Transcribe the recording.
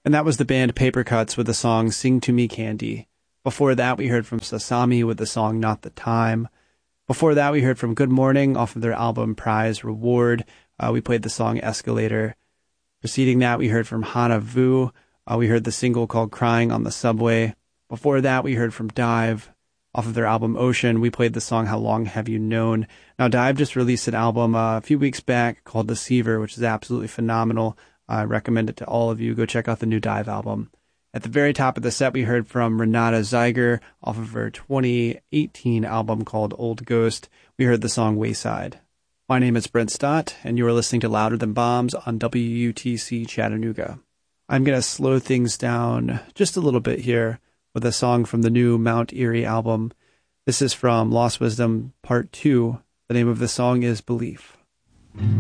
And that was the band Papercuts with the song Sing to Me Candy. Before that, we heard from Sasami with the song Not the Time. Before that, we heard from Good Morning off of their album Prize Reward. We played the song Escalator. Preceding that, we heard from Hana Vu. We heard the single called Crying on the Subway. Before that, we heard from Dive off of their album Ocean. We played the song How Long Have You Known. Now, Dive just released an album a few weeks back called Deceiver, which is absolutely phenomenal. I recommend it to all of you. Go check out the new Dive album. At the very top of the set, we heard from Renata Zeiger off of her 2018 album called Old Ghost. We heard the song Wayside. My name is Brent Stott, and you are listening to Louder Than Bombs on WUTC Chattanooga. I'm going to slow things down just a little bit here with a song from the new Mount Erie album. This is from Lost Wisdom Part 2. The name of the song is Belief.